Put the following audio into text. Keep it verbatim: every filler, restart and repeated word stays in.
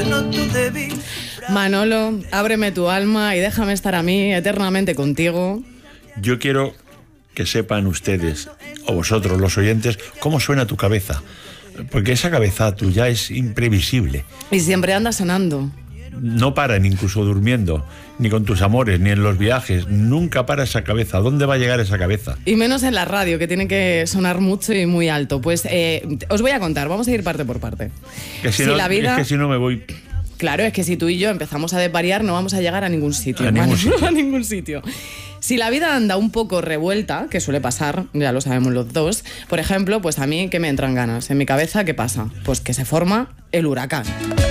no tu débil. Manolo, ábreme tu alma y déjame estar a mí eternamente contigo. Yo quiero que sepan ustedes, o vosotros los oyentes, cómo suena tu cabeza. Porque esa cabeza tuya es imprevisible. Y siempre anda sonando. No para, ni incluso durmiendo, ni con tus amores, ni en los viajes. Nunca para esa cabeza. ¿Dónde va a llegar esa cabeza? Y menos en la radio, que tiene que sonar mucho y muy alto. Pues eh, os voy a contar, vamos a ir parte por parte. Que si, si no, la vida... Es que si no me voy... Claro, es que si tú y yo empezamos a desvariar no vamos a llegar a ningún sitio. A ningún sitio. a ningún sitio. Si la vida anda un poco revuelta, que suele pasar, ya lo sabemos los dos, por ejemplo, pues a mí, ¿qué me entran ganas? En mi cabeza, ¿qué pasa? Pues que se forma el huracán.